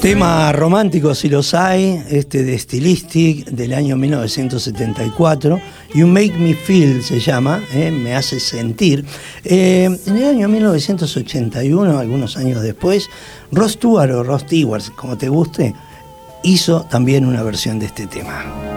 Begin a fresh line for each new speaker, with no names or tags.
Tema romántico si los hay, de Stylistic del año 1974, You Make Me Feel se llama, me hace sentir. En el año 1981, algunos años después, Rod Stewart o Rod Stewart, como te guste, hizo también una versión de este tema.